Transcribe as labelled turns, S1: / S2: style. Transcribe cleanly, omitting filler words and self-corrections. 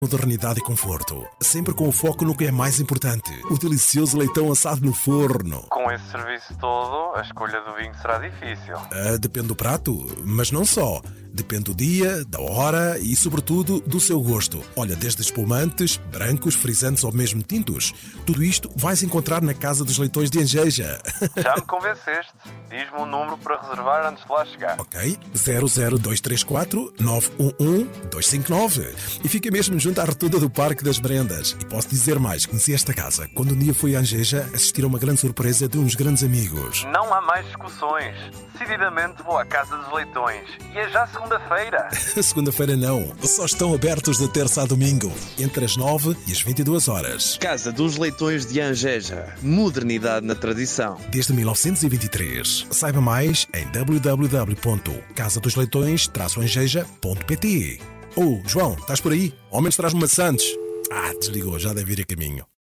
S1: Modernidade e conforto, sempre com o foco no que é mais importante, o delicioso leitão assado no forno.
S2: Com esse serviço todo, a escolha do vinho será difícil.
S1: Depende do prato, mas não só. Depende do dia, da hora e, sobretudo, do seu gosto. Olha, desde espumantes, brancos, frisantes ou mesmo tintos. Tudo isto vais encontrar na Casa dos Leitões de Angeja.
S2: Já me convenceste. Diz-me um número para reservar antes de lá chegar.
S1: Ok, 00234 911 259. E fica mesmo junto à rotunda do Parque das Brendas. E posso dizer mais, conheci esta casa quando um dia fui a Angeja assistir a uma grande surpresa de uns grandes amigos.
S2: Não há mais discussões. Decididamente vou à Casa dos Leitões. E é já segunda-feira.
S1: Segunda-feira não, só estão abertos de terça a domingo, entre as 9 e as 22 horas.
S3: Casa dos Leitões de Angeja. Modernidade na tradição.
S1: Desde 1923. Saiba mais em www.casadosleitões-angeja.pt. João, estás por aí? Ao menos traz-me maçantes. Desligou, já deve ir a caminho.